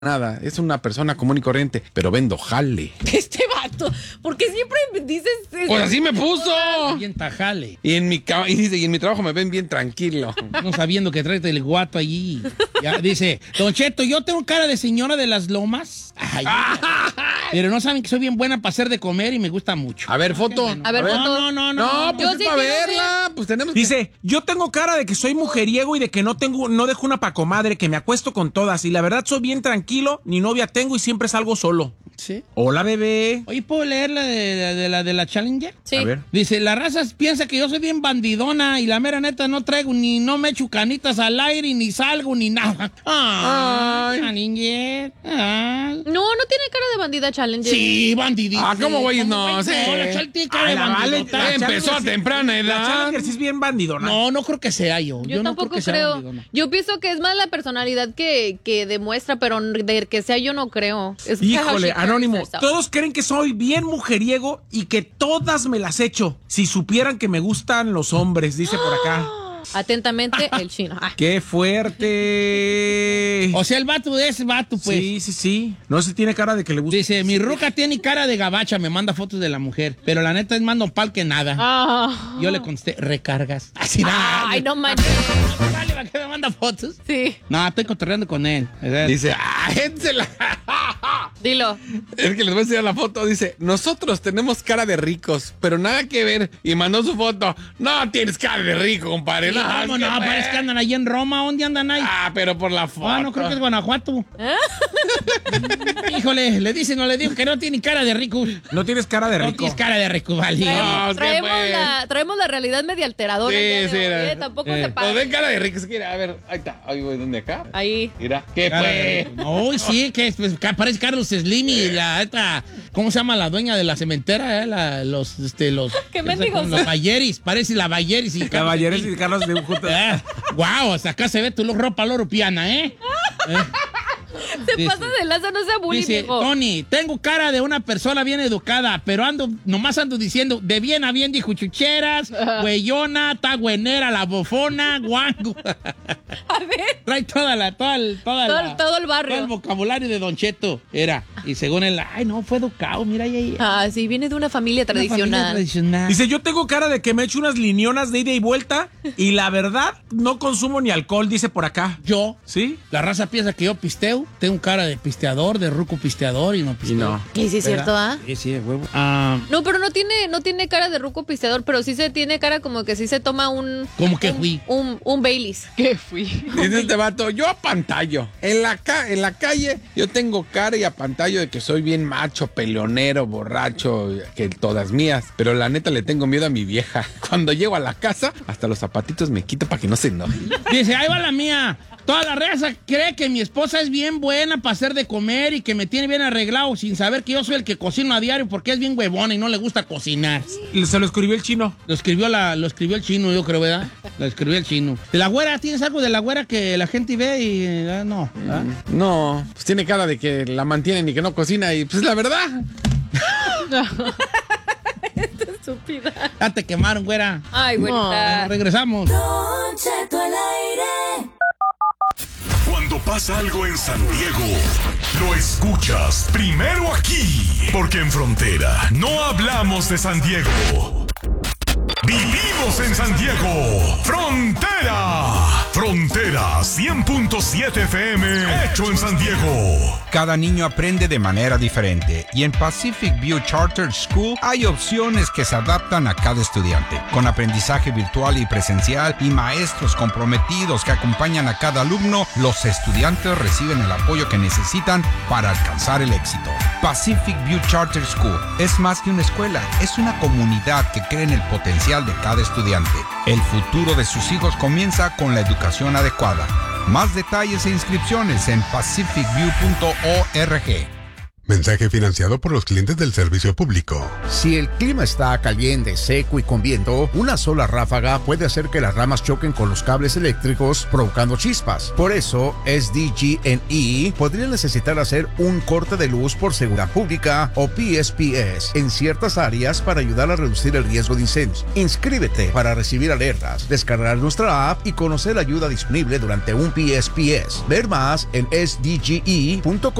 nada, es una persona común y corriente, pero vendo jale. Este vato, ¿por qué siempre dices eso? Pues así me puso. Bien tajale. Y en mi trabajo me ven bien tranquilo. No sabiendo que trae el guato allí. Ya dice, Don Cheto, yo tengo cara de señora de las lomas. Ay, pero no saben que soy bien buena para hacer de comer y me gusta mucho. A ver, foto. A ver, foto. No, pues Yo es sí para quiero verla. Pues tenemos Dice, yo tengo cara de que soy mujeriego y de que no dejo una pa' comadre, que me acuesto con todas. Y la verdad soy bien tranquilo, ni novia tengo y siempre salgo solo. ¿Sí? Hola, bebé. Oye, ¿puedo leer la de la Challenger? Sí. A ver. Dice, la raza piensa que yo soy bien bandidona y la mera neta no traigo no me echo canitas al aire, ni salgo, ni nada. Ay, Challenger. Ay. No tiene cara de bandida Challenger. Sí, bandidita. ¿cómo güey? No, No, sí. la Chal tiene cara de la bandidota. vale, la Empezó a Challenger temprana La edad. Challenger sí es bien bandidona. No creo que sea yo. Yo no tampoco que sea creo. bandidona. Yo pienso que es más la personalidad que demuestra, pero de que sea yo no creo. Es Híjole, how she Anónimo, carries herself. todos creen que soy bien mujeriego y que todas me las echo. Si supieran que me gustan los hombres, dice por acá. Atentamente, el chino. Ah. ¡Qué fuerte! O sea, el vato es vato, pues. Sí. No se tiene cara de que le gusta. Dice, mi ruca tiene cara de gabacha, me manda fotos de la mujer, pero la neta es más nopal que nada. Ah. Yo le contesté, recargas. Así nada. Ay, no manches. Dale, ¿para qué me manda fotos? Sí. No, estoy cotorreando con él. Dice, énsela. Dilo. Es que les voy a enseñar la foto. Dice, nosotros tenemos cara de ricos, pero nada que ver. Y mandó su foto. No tienes cara de rico, compadre. No, ¿Cómo es no? que- Parece que andan ahí en Roma. ¿Dónde andan ahí? pero por la foto. No creo que es Guanajuato. Híjole, le dicen o le digo que no tiene cara de rico. No tienes cara de No rico. tienes cara de rico, vale. No, es que Traemos, pues. traemos la realidad media alteradora. Sí, el día de hoy, era. Tampoco se Pues paga. ven cara de rico. Es que, a ver, ahí está. Ahí voy, ¿dónde acá? Ahí. Mira, ¿qué Cara de pues? rico. No, sí, que pues, parece Carlos Slim y ¿cómo se llama la dueña de la cementera? los ¿Qué mendigos? Los Bayeris, parece la Bayeris y Caballeros y Carlos de juntos. Wow, hasta acá se ve tu ropa loropiana, ¿eh? Se Dice- pasa de laza, no sea bully, Dice, viejo. Tony, tengo cara de una persona bien educada, pero nomás ando diciendo, de bien a bien, dijo chucheras, güeyona, tagüenera, la bofona, guango. A ver. Trae todo el barrio. Todo el vocabulario de Don Cheto, era. Y según él, ay, no, fue educado, mira ahí. Ah, sí, viene de una familia tradicional. Dice, yo tengo cara de que me echo unas linionas de ida y vuelta y la verdad no consumo ni alcohol, dice por acá. Yo, ¿Sí? la raza piensa que yo pisteo, tengo cara de pisteador, de ruco pisteador y no pisteo. Y no. Sí, sí, es cierto, ¿ah? Sí, sí, de huevo. No, pero no tiene cara de ruco pisteador, pero sí se tiene cara como que sí se toma un... ¿Cómo que fui? Un Baileys. ¿Qué fui? Dice este vato, yo apantallo. En la calle yo tengo cara y apantallo de que soy bien macho, peleonero, borracho, que todas mías. Pero la neta le tengo miedo a mi vieja. Cuando llego a la casa, hasta los zapatitos me quito para que no se enoje. Dice, ahí va la mía. Toda la raza cree que mi esposa es bien buena para hacer de comer y que me tiene bien arreglado sin saber que yo soy el que cocino a diario porque es bien huevona y no le gusta cocinar. Se lo escribió el chino. Lo escribió el chino, yo creo, ¿verdad? Lo escribió el chino. ¿De la güera? ¿Tienes algo de la güera que la gente ve y no? ¿verdad? No, pues tiene cara de que la mantienen y que no cocina y pues la verdad. Estúpida. Ya te quemaron, güera. Ay, güerita. Regresamos. Don Cheto al aire. Cuando pasa algo en San Diego, lo escuchas primero aquí, porque en Frontera no hablamos de San Diego. Vivimos en San Diego. Frontera. Frontera 100.7 FM. Hecho en San Diego. Cada niño aprende de manera diferente y en Pacific View Charter School hay opciones que se adaptan a cada estudiante. Con aprendizaje virtual y presencial y maestros comprometidos que acompañan a cada alumno, los estudiantes reciben el apoyo que necesitan para alcanzar el éxito. Pacific View Charter School es más que una escuela, es una comunidad que cree en el potencial de cada estudiante. El futuro de sus hijos comienza con la educación adecuada. Más detalles e inscripciones en pacificview.org. Mensaje financiado por los clientes del servicio público. Si el clima está caliente, seco y con viento, una sola ráfaga puede hacer que las ramas choquen con los cables eléctricos, provocando chispas. Por eso, SDG&E podría necesitar hacer un corte de luz por seguridad pública o PSPS en ciertas áreas para ayudar a reducir el riesgo de incendios. Inscríbete para recibir alertas, descargar nuestra app y conocer la ayuda disponible durante un PSPS. Ver más en sdge.com